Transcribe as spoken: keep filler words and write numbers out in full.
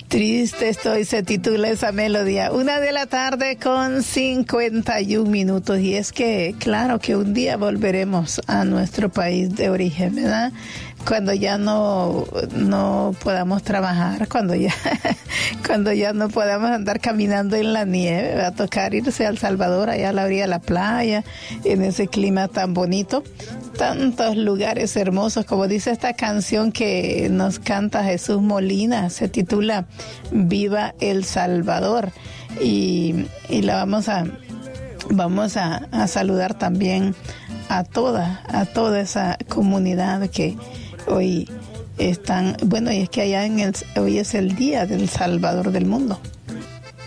Triste estoy, se titula esa melodía. Una de la tarde con cincuenta y un minutos. Y es que, claro, que un día volveremos a nuestro país de origen, ¿verdad? Cuando ya no, no podamos trabajar, cuando ya, cuando ya no podamos andar caminando en la nieve, va a tocar irse a El Salvador, allá a la orilla de la playa, en ese clima tan bonito. Tantos lugares hermosos, como dice esta canción que nos canta Jesús Molina, se titula Viva El Salvador, y, y la vamos a vamos a, a saludar también a toda a toda esa comunidad que hoy están, bueno, y es que allá en el, hoy es el día del Salvador del mundo.